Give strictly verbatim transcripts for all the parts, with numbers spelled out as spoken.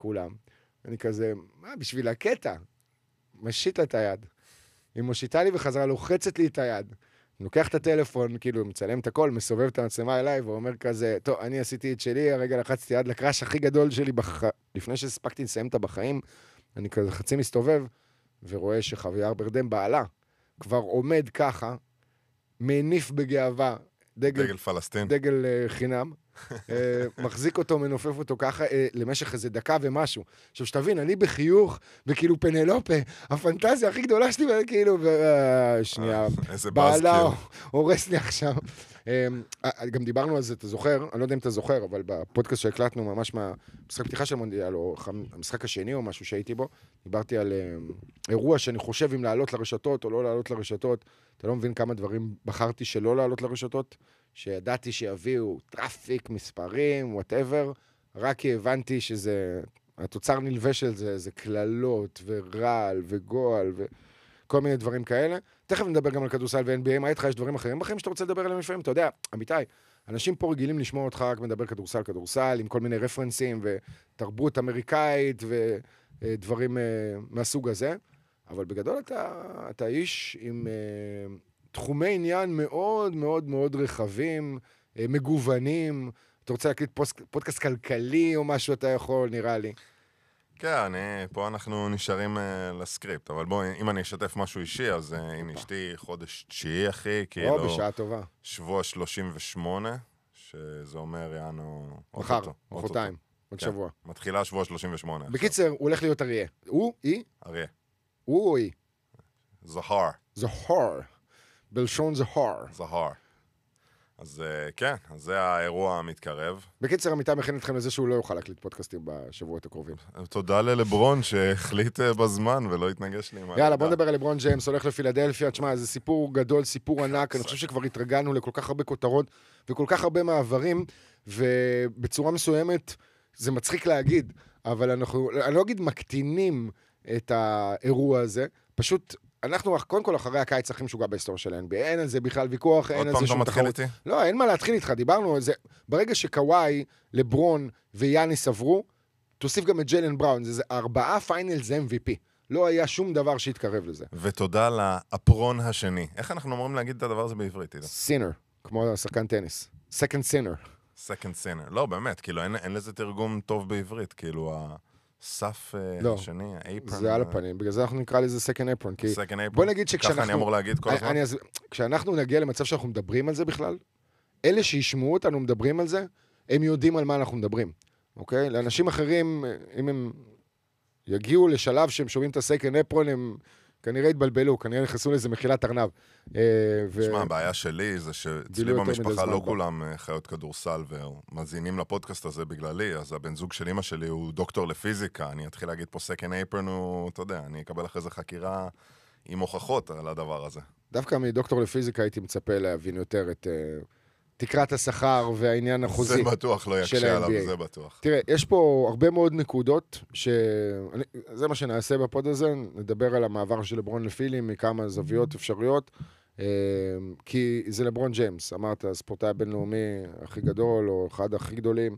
כולם. אני כזה, מה, בשביל הקטע? משית את היד. היא מושיטה לי וחזרה, לוחצת לי את היד. אני לוקח את הטלפון, כאילו, מצלם את הכל, מסובב את המצלמה אליי, ואומר כזה, טוב, אני עשיתי את שלי, הרגע לחצתי יד לקראש הכי גדול שלי, בח... לפני שהספקתי לסיים את הבחיים, אני כזה חצי מסתובב, ורואה שחוויה ברדם בעלה, כבר עומד ככה, מניף בגאווה, דגל, דגל פלסטין. דגל uh, חינם, uh, מחזיק אותו, מנופף אותו ככה, uh, למשך איזה דקה ומשהו. עכשיו, שתבין, אני בחיוך, וכאילו פנלופה, הפנטזיה הכי גדולה שלי, וכאילו, uh, שנייה, בעלה הורס לי עכשיו. Um, גם דיברנו על זה, אתה זוכר, אני לא יודע אם אתה זוכר, אבל בפודקאסט שהקלטנו ממש מהמשחק פתיחה של מונדיאל, או המשחק השני או משהו שהייתי בו, דיברתי על um, אירוע שאני חושב אם לעלות לרשתות או לא לעלות לרשתות, אתה לא מבין כמה דברים בחרתי שלא לעלות לרשתות, שידעתי שיביאו טראפיק, מספרים, whatever, רק כי הבנתי שזה, התוצר נלווה של זה, זה כללות ורעל וגועל וכל מיני דברים כאלה. תכף נדבר גם על כדורסל ו-אן בי איי, מה איתך? יש דברים אחרים בחיים שאתה רוצה לדבר עליהם לפעמים? אתה יודע, אמיתי, אנשים פה רגילים לשמוע אותך רק מדבר כדורסל, כדורסל, עם כל מיני רפרנסים ותרבות אמריקאית ודברים מהסוג הזה, אבל בגדול אתה, אתה איש עם תחומי עניין מאוד מאוד מאוד רחבים, מגוונים. אתה רוצה להקליט פודקאסט כלכלי או משהו, אתה יכול, נראה לי. כן, אני, פה אנחנו נשארים uh, לסקריפט, אבל בוא, אם אני אשתף משהו אישי, אז uh, עם אשתי חודש תשיעי, אחי, כאילו... או, בשעה טובה. שבוע שלושים ושמונה, שזה אומר, יענו... מחר, מחרתיים, עוד כן, שבוע. מתחילה שבוע שלושים ושמונה. בקיצר, הוא הולך להיות אריה. הוא? היא? אריה. הוא או היא? זהר. זהר. בלשון זהר. זהר. אז כן, אז זה האירוע המתקרב. בקיצר, עמיתי מכין אתכם לזה שהוא לא יוכל להקליט פודקאסטים בשבועות הקרובים. תודה ללברון שהחליט בזמן ולא התנגש לי. יאללה, בוא נדבר על לברון ג'יימס, הולך לפילדלפיה. תשמע, זה סיפור גדול, סיפור ענק. אני חושב שכבר התרגלנו לכל כך הרבה כותרות וכל כך הרבה מעברים, ובצורה מסוימת זה מצחיק להגיד, אבל אנחנו, אני לא אגיד מקטינים את האירוע הזה, פשוט... אנחנו, קודם כל, אחרי הקיץ הכי משוגע בהיסטוריה של ה-אן בי איי, אין על זה בכלל ויכוח, אין על זה שום תחרות. לא, אין מה להתחיל איתך, דיברנו על זה. ברגע שקוואי, לברון ויאניס עברו, תוסיף גם את ג'יילן בראון, זה ארבעה פיינלס אם וי פי. לא היה שום דבר שהתקרב לזה. ותודה לאפרון השני. איך אנחנו אמורים להגיד את הדבר הזה בעברית? סינר, כמו שחקן טניס. Second sinner. Second sinner. לא, באמת, כאילו, אין, אין לזה תרגום טוב בעברית, כאילו, ה... סף לא, השני, האפרון. זה על הפנים, בגלל זה אנחנו נקרא לזה second apron, כי בוא נגיד שכשאנחנו... ככה אני אמור להגיד כל הזמן? אני, אז, כשאנחנו נגיע למצב שאנחנו מדברים על זה בכלל, אלה שישמעו אותנו מדברים על זה, הם יודעים על מה אנחנו מדברים, אוקיי? לאנשים אחרים, אם הם יגיעו לשלב שהם שומעים את ה-second apron, הם כנראה התבלבלו, כנראה נכנסו לזה מחילת ארנב. תשמע, הבעיה שלי זה שאצלי במשפחה לא כולם חיות כדורסל ומזינים לפודקאסט הזה בגללי, אז הבן זוג של אמא שלי הוא דוקטור לפיזיקה, אני אתחיל להגיד פה second apron, הוא, אתה יודע, אני אקבל אחרי זה חקירה עם הוכחות על הדבר הזה. דווקא מדוקטור לפיזיקה הייתי מצפה להבין יותר את תקרת השכר והעניין החוזי. זה בטוח לא יקשה עליו, זה בטוח. תראה, יש פה הרבה מאוד נקודות, שזה מה שנעשה בפוד הזה, נדבר על המעבר של לברון לפילי מכמה זוויות אפשריות, כי זה לברון ג'יימס, אמרת, הספורטאי הבינלאומי הכי גדול, או אחד הכי גדולים,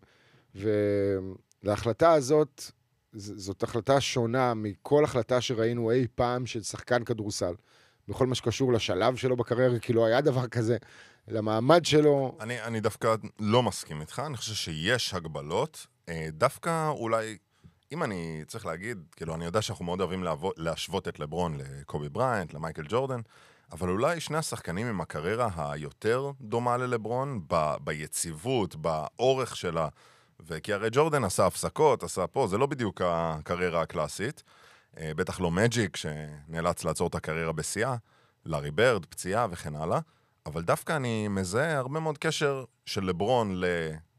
ולהחלטה הזאת, זאת החלטה שונה מכל החלטה שראינו אי פעם של שחקן כדורסל, בכל מה שקשור לשלב שלו בקריירה, כי לא היה דבר כזה, למעמד שלו. אני, אני דווקא לא מסכים איתך, אני חושב שיש הגבלות, דווקא אולי, אם אני צריך להגיד, כאילו, אני יודע שאנחנו מאוד אוהבים לעבוד, להשוות את לברון לקובי בריינט, למייקל ג'ורדן, אבל אולי שני השחקנים עם הקריירה היותר דומה ללברון, ב, ביציבות, באורך שלה, וכי הרי ג'ורדן עשה הפסקות, עשה פה, זה לא בדיוק הקריירה הקלאסית, בטח לא מג'יק, שנאלץ לעצור את הקריירה בשיאה, לארי ברד, פציעה וכן הלאה, אבל דווקא אני מזהה הרבה מאוד קשר של לברון ל...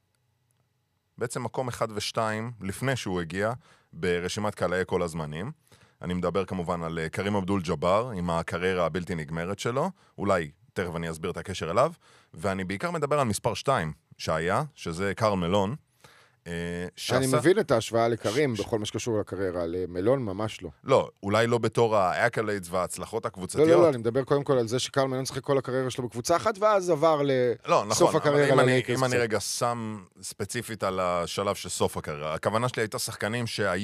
בעצם מקום אחד ושתיים, לפני שהוא הגיע, ברשימת קהלי כל הזמנים. אני מדבר כמובן על קרים אבדול ג'אבר, עם הקריירה הבלתי נגמרת שלו, אולי תכף אני אסביר את הקשר אליו, ואני בעיקר מדבר על מספר שתיים שהיה, שזה קרל מלון, אני מבין את ההשוואה לקרים בכל מה שקשור לקריירה, למלון ממש לא. לא, אולי לא בתור האקליידס וההצלחות הקבוצתיות. לא, לא, לא, אני מדבר קודם כל על זה שקרל מלון שחק כל הקריירה שלו בקבוצה אחת, ואז עבר לסוף הקריירה ללייקרס. אם אני רגע שם ספציפית על השלב של סוף הקריירה, הכוונה שלי הייתה שחקנים שהיו